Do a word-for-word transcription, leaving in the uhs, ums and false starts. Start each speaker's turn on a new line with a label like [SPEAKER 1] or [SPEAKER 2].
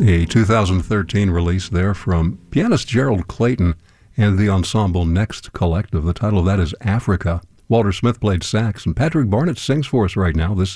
[SPEAKER 1] A two thousand thirteen release there from pianist Gerald Clayton and the ensemble Next Collective. The title of that is Africa. Walter Smith played sax, and Patrick Barnett sings for us right now. This